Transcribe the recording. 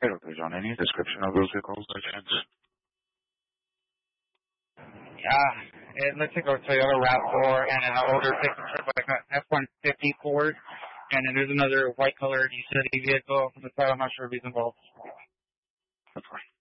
Okay, John, any description of those vehicles by chance? Yeah, it looks like a Toyota RAV4 and an older pickup truck like an F-150 Ford. And then there's another white-colored utility vehicle from the side. I'm not sure if he's involved. That's fine.